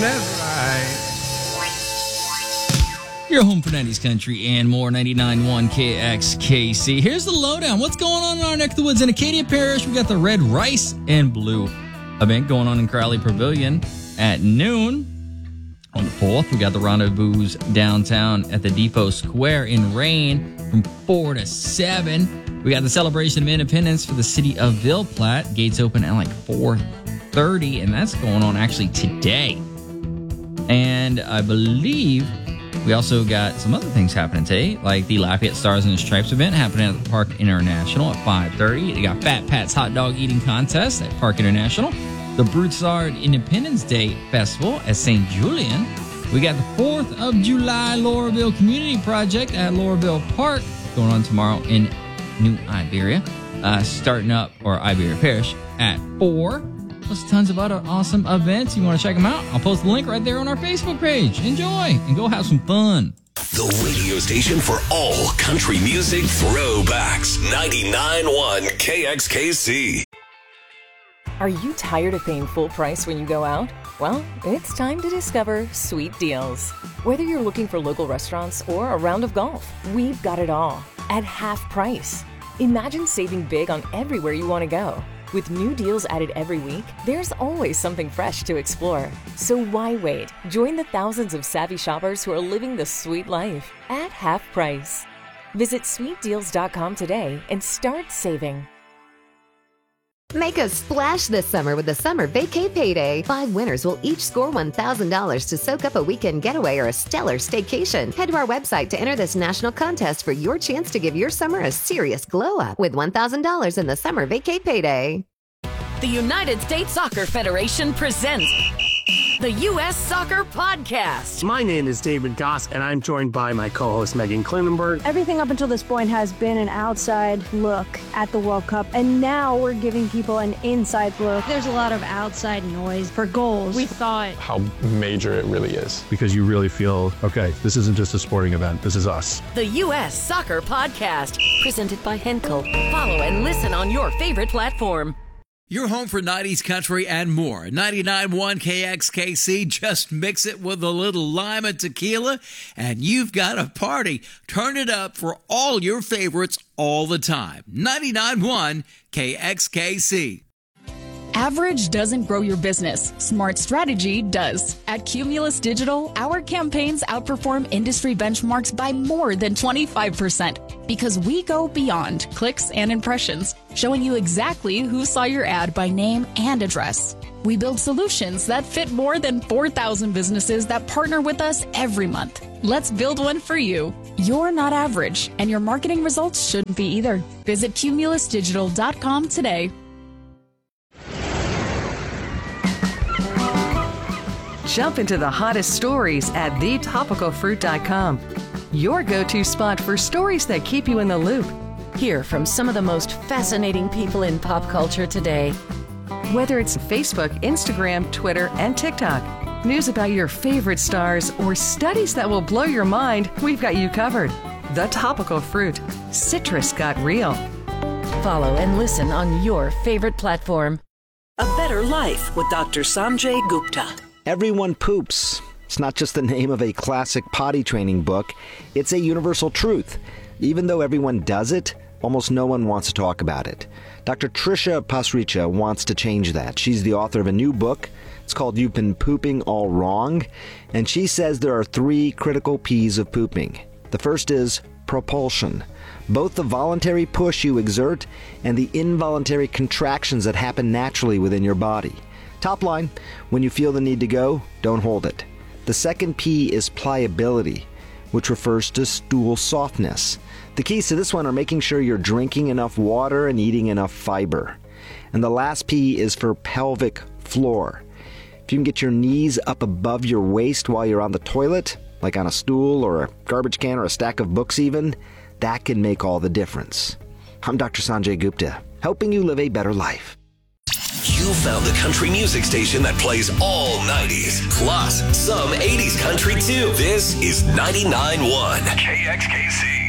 That's right. Your home for 90s country and more, 99.1 KXKC. Here's the lowdown. What's going on in our neck of the woods? In Acadia Parish, we got the Red, Rice, and Blue event going on in Crowley Pavilion at noon. On the 4th, we got the Rendezvous downtown at the Depot Square in Rain from 4 to 7. We got the Celebration of Independence for the city of Ville Platte. Gates open at like 4:30, and that's going on actually today. And I believe we also got some other things happening today, like the Lafayette Stars and Stripes event happening at the Park International at 5:30. They got Fat Pat's Hot Dog Eating Contest at Park International. The Broussard Independence Day Festival at St. Julian. We got the 4th of July Laurelville Community Project at Laurelville Park going on tomorrow in New Iberia. Starting up, or Iberia Parish, at 4. Plus tons of other awesome events. You want to check them out? I'll post the link right there on our Facebook page. Enjoy and go have some fun. The radio station for all country music throwbacks. 99.1 KXKC. Are you tired of paying full price when you go out? Well, it's time to discover Sweet Deals. Whether you're looking for local restaurants or a round of golf, we've got it all at half price. Imagine saving big on everywhere you want to go. With new deals added every week, there's always something fresh to explore. So why wait? Join the thousands of savvy shoppers who are living the sweet life at half price. Visit sweetdeals.com today and start saving. Make a splash this summer with the Summer Vacay Payday. 5 winners will each score $1,000 to soak up a weekend getaway or a stellar staycation. Head to our website to enter this national contest for your chance to give your summer a serious glow up with $1,000 in the Summer Vacay Payday. The United States Soccer Federation presents the U.S. Soccer Podcast. My name is David Goss, and I'm joined by my co-host Megan Klinenberg. Everything up until this point has been an outside look at the World Cup, and now we're giving people an inside look. There's a lot of outside noise for goals. We thought how major it really is. Because you really feel, okay, this isn't just a sporting event, this is us. The U.S. Soccer Podcast, presented by Henkel. Follow and listen on your favorite platform. Your home for 90s country and more. 99.1 KXKC. Just mix it with a little lime and tequila, and you've got a party. Turn it up for all your favorites all the time. 99.1 KXKC. Average doesn't grow your business. Smart strategy does. At Cumulus Digital, our campaigns outperform industry benchmarks by more than 25% because we go beyond clicks and impressions, showing you exactly who saw your ad by name and address. We build solutions that fit more than 4,000 businesses that partner with us every month. Let's build one for you. You're not average, and your marketing results shouldn't be either. Visit cumulusdigital.com today. Jump into the hottest stories at thetopicalfruit.com. Your go-to spot for stories that keep you in the loop. Hear from some of the most fascinating people in pop culture today. Whether it's Facebook, Instagram, Twitter, and TikTok, news about your favorite stars, or studies that will blow your mind, we've got you covered. The Topical Fruit. Citrus got real. Follow and listen on your favorite platform. A Better Life with Dr. Sanjay Gupta. Everyone poops. It's not just the name of a classic potty training book. It's a universal truth. Even though everyone does it, almost no one wants to talk about it. Dr. Trisha Pasricha wants to change that. She's the author of a new book. It's called You've Been Pooping All Wrong. And she says there are 3 critical P's of pooping. The first is propulsion. Both the voluntary push you exert and the involuntary contractions that happen naturally within your body. Top line, when you feel the need to go, don't hold it. The second P is pliability, which refers to stool softness. The keys to this one are making sure you're drinking enough water and eating enough fiber. And the last P is for pelvic floor. If you can get your knees up above your waist while you're on the toilet, like on a stool or a garbage can or a stack of books even, that can make all the difference. I'm Dr. Sanjay Gupta, helping you live a better life. You found the country music station that plays all 90s, plus some 80s country too. This is 99.1 KXKC.